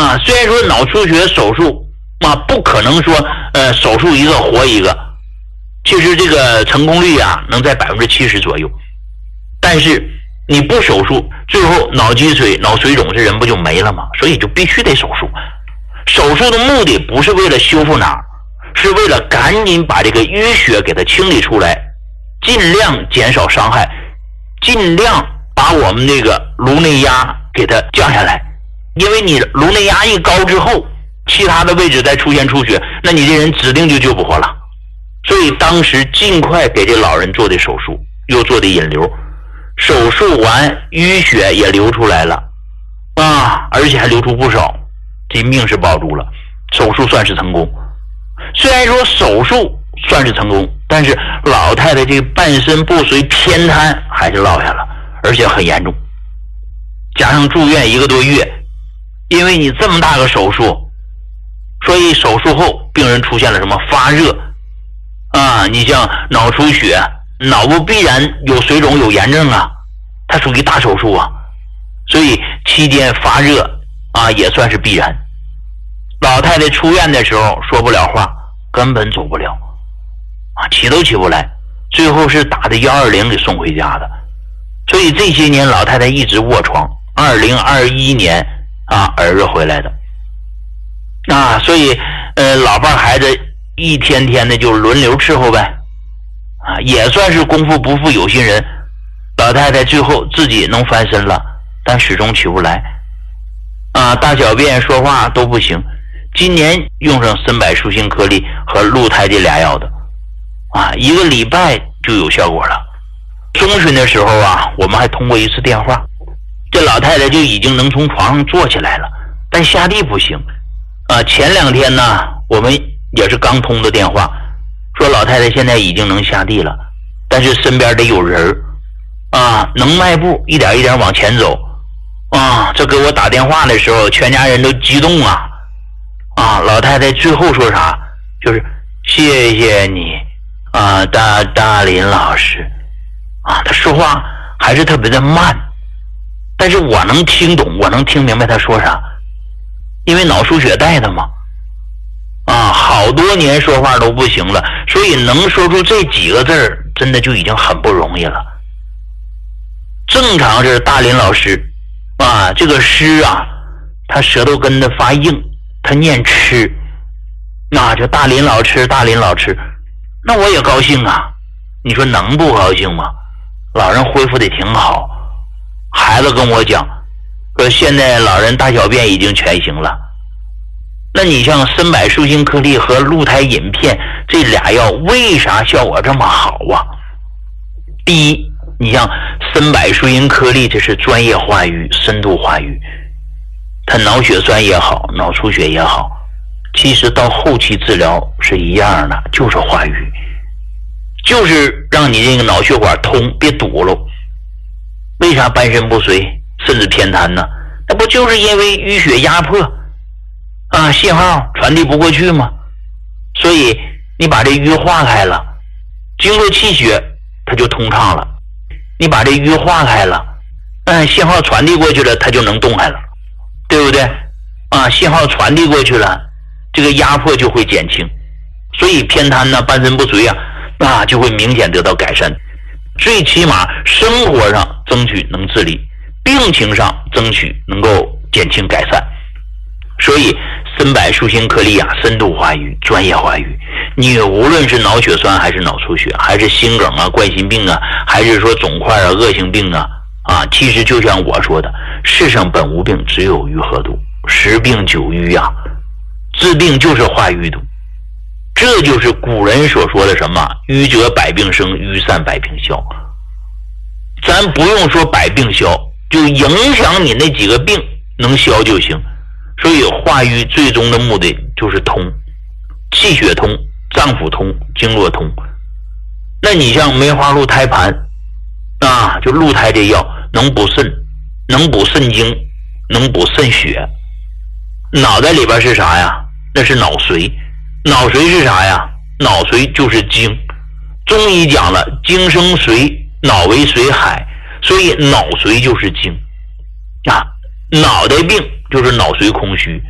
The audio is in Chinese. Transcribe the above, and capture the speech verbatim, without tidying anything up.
啊，虽然说脑出血手术啊不可能说呃手术一个活一个，其实这个成功率啊能在百分之七十左右，但是你不手术，最后脑积水、脑水肿，这人不就没了吗？所以就必须得手术。手术的目的不是为了修复哪儿，是为了赶紧把这个淤血给它清理出来，尽量减少伤害，尽量把我们这个颅内压给它降下来。因为你颅内压一高之后，其他的位置再出现出血，那你这人指定就救不活了。所以当时尽快给这老人做的手术，又做的引流，手术完淤血也流出来了啊，而且还流出不少，这命是保住了，手术算是成功。虽然说手术算是成功，但是老太太这半身不遂偏瘫还是落下了，而且很严重，加上住院一个多月。因为你这么大个手术，所以手术后病人出现了什么发热啊，你像脑出血，脑部必然有水肿有炎症啊，它属于大手术啊，所以期间发热啊也算是必然。老太太出院的时候说不了话，根本走不了啊，起都起不来，最后是打的一二零给送回家的。所以这些年老太太一直卧床，二零二一年啊儿子回来的啊，所以呃老伴孩子一天天的就轮流伺候呗啊，也算是功夫不负有心人。老太太最后自己能翻身了，但始终起不来啊，大小便说话都不行。今年用上参柏舒心颗粒和鹿胎这俩药的啊，一个礼拜就有效果了。中旬的时候啊，我们还通过一次电话，这老太太就已经能从床上坐起来了，但下地不行啊。前两天呢，我们也是刚通的电话，说老太太现在已经能下地了，但是身边得有人啊，能迈步一点一点往前走啊。这给我打电话的时候，全家人都激动啊啊！老太太最后说啥？就是谢谢你啊，大大林老师啊。她说话还是特别的慢，但是我能听懂，我能听明白她说啥，因为脑出血带的嘛啊，好多年说话都不行了，所以能说出这几个字儿，真的就已经很不容易了。正常是大林老师啊，这个诗啊，他舌头根子发硬，他念吃，那就大林老吃，大林老吃，那我也高兴啊。你说能不高兴吗？老人恢复的挺好，孩子跟我讲，说现在老人大小便已经全行了。那你像参柏舒心颗粒和鹿胎饮片这俩药为啥效果这么好啊？第一，你像参柏舒心颗粒，这是专业化瘀、深度化瘀，它脑血栓也好，脑出血也好，其实到后期治疗是一样的，就是化瘀，就是让你这个脑血管通，别堵了。为啥半身不遂甚至偏瘫呢？那不就是因为淤血压迫啊，信号传递不过去吗？所以你把这瘀化开了，经络气血它就通畅了。你把这瘀化开了，嗯，信号传递过去了，它就能动弹了，对不对？啊，信号传递过去了，这个压迫就会减轻，所以偏瘫呢、半身不遂啊，那就会明显得到改善。最起码生活上争取能自理，病情上争取能够减轻改善。所以参柏舒心颗粒啊，深度化瘀、专业化瘀。你无论是脑血栓还是脑出血，还是心梗啊、冠心病啊，还是说肿块啊、恶性病啊，啊，其实就像我说的，世上本无病，只有愈合度。十病九瘀啊，治病就是化瘀度。这就是古人所说的什么瘀则百病生，瘀散百病消。咱不用说百病消，就影响你那几个病能消就行。所以化瘀最终的目的就是通，气血通，脏腑通，经络通。那你像梅花鹿胎盘啊，就鹿胎这药能补肾，能补肾精，能补肾血。脑袋里边是啥呀？那是脑髓。脑髓是啥呀？脑髓就是精。中医讲了，精生髓，脑为髓海，所以脑髓就是精啊。脑袋病就是脑髓空虚，